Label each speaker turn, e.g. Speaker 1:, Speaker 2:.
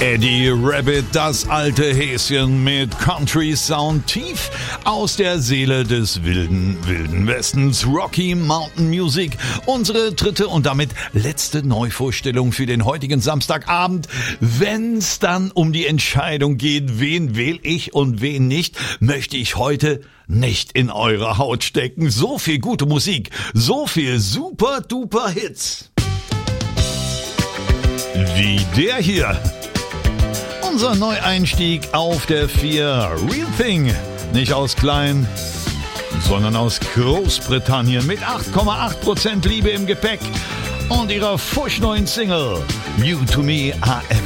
Speaker 1: Eddie Rabbit, das alte Häschen mit Country Sound tief aus der Seele des wilden Westens. Rocky Mountain Music, unsere dritte und damit letzte Neuvorstellung für den heutigen Samstagabend. Wenn's dann um die Entscheidung geht, wen wähl ich und wen nicht, möchte ich heute nicht in eure Haut stecken. So viel gute Musik, so viel super duper Hits. Wie der hier. Unser Neueinstieg auf der 4, Real Thing, nicht aus Klein, sondern aus Großbritannien mit 8,8% Liebe im Gepäck und ihrer fuschneuen Single You to Me Are Everything.